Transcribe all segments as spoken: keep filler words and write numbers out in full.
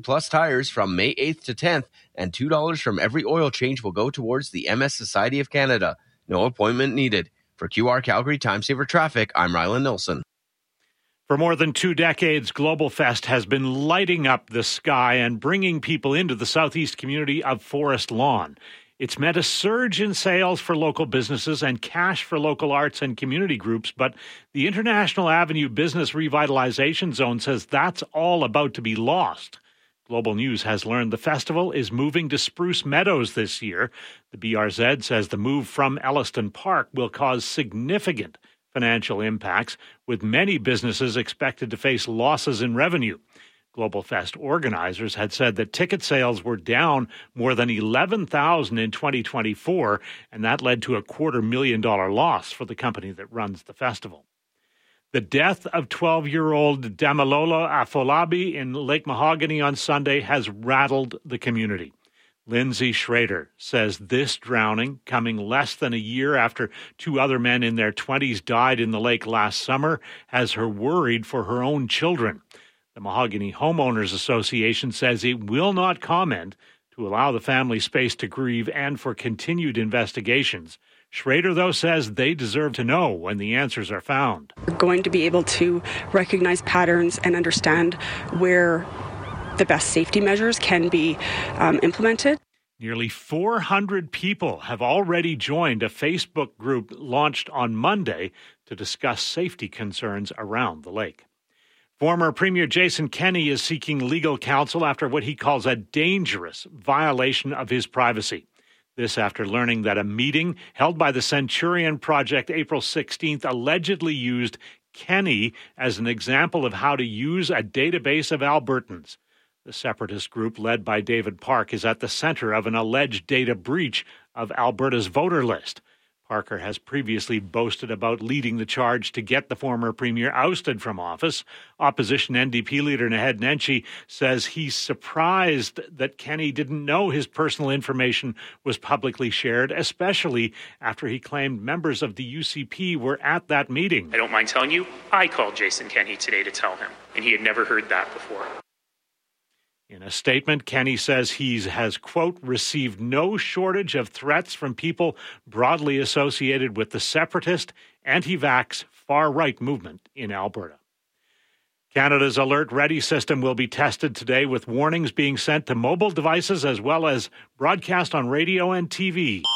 Plus tires from May eighth to tenth, and two dollars from every oil change will go towards the M S Society of Canada. No appointment needed. For Q R Calgary Time Saver Traffic, I'm Rylan Nilsson. For more than two decades, Global Fest has been lighting up the sky and bringing people into the southeast community of Forest Lawn. It's meant a surge in sales for local businesses and cash for local arts and community groups, but the International Avenue Business Revitalization Zone says that's all about to be lost. Global News has learned the festival is moving to Spruce Meadows this year. The B R Z says the move from Elliston Park will cause significant financial impacts, with many businesses expected to face losses in revenue. Global Fest organizers had said that ticket sales were down more than eleven thousand in twenty twenty-four, and that led to a quarter million dollar loss for the company that runs the festival. The death of twelve-year-old Damilolo Afolabi in Lake Mahogany on Sunday has rattled the community. Lindsay Schrader says this drowning, coming less than a year after two other men in their twenties died in the lake last summer, has her worried for her own children. The Mahogany Homeowners Association says it will not comment to allow the family space to grieve and for continued investigations. Schrader, though, says they deserve to know when the answers are found. We're going to be able to recognize patterns and understand where the best safety measures can be um, implemented. Nearly four hundred people have already joined a Facebook group launched on Monday to discuss safety concerns around the lake. Former Premier Jason Kenney is seeking legal counsel after what he calls a dangerous violation of his privacy. This after learning that a meeting held by the Centurion Project April sixteenth allegedly used Kenney as an example of how to use a database of Albertans. The separatist group led by David Park is at the center of an alleged data breach of Alberta's voter list. Parker has previously boasted about leading the charge to get the former premier ousted from office. Opposition N D P leader Naheed Nenshi says he's surprised that Kenney didn't know his personal information was publicly shared, especially after he claimed members of the U C P were at that meeting. I don't mind telling you, I called Jason Kenney today to tell him, and he had never heard that before. In a statement, Kenney says he has, quote, received no shortage of threats from people broadly associated with the separatist, anti-vax, far-right movement in Alberta. Canada's Alert Ready system will be tested today, with warnings being sent to mobile devices as well as broadcast on radio and T V.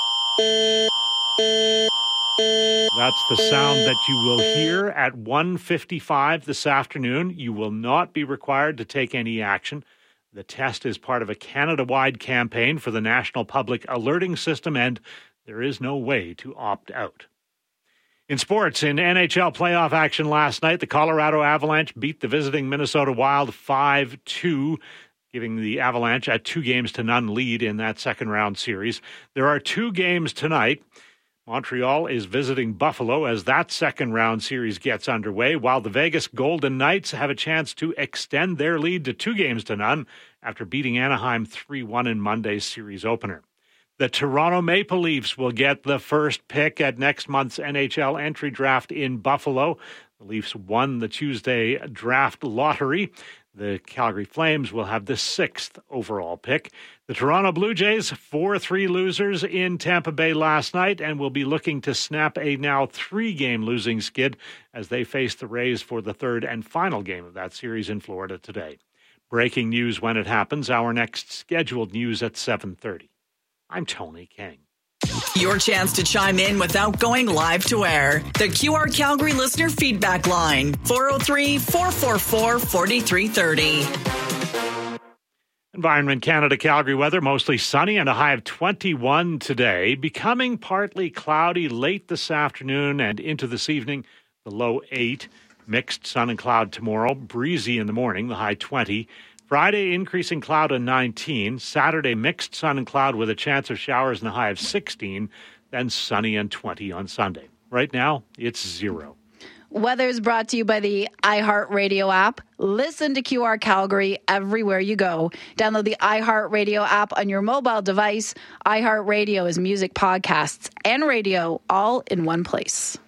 That's the sound that you will hear at one fifty-five this afternoon. You will not be required to take any action. The test is part of a Canada-wide campaign for the National Public Alerting System, and there is no way to opt out. In sports, in N H L playoff action last night, the Colorado Avalanche beat the visiting Minnesota Wild five two, giving the Avalanche a two games to none lead in that second-round series. There are two games tonight. Montreal is visiting Buffalo as that second-round series gets underway, while the Vegas Golden Knights have a chance to extend their lead to two games to none after beating Anaheim three one in Monday's series opener. The Toronto Maple Leafs will get the first pick at next month's N H L entry draft in Buffalo. The Leafs won the Tuesday draft lottery. The Calgary Flames will have the sixth overall pick. The Toronto Blue Jays, four three losers in Tampa Bay last night, and will be looking to snap a now three-game losing skid as they face the Rays for the third and final game of that series in Florida today. Breaking news when it happens. Our next scheduled news at seven thirty. I'm Tony King. Your chance to chime in without going live to air. The Q R Calgary listener feedback line, four oh three, four four four, four three three oh. Environment Canada Calgary weather, mostly sunny and a high of twenty-one today. Becoming partly cloudy late this afternoon and into this evening, the low eight. Mixed sun and cloud tomorrow, breezy in the morning, the high twenty. Friday, increasing cloud and nineteen. Saturday, mixed sun and cloud with a chance of showers and a high of sixteen. Then sunny and twenty on Sunday. Right now, it's zero. Weather is brought to you by the iHeartRadio app. Listen to Q R Calgary everywhere you go. Download the iHeartRadio app on your mobile device. iHeartRadio is music, podcasts, and radio all in one place.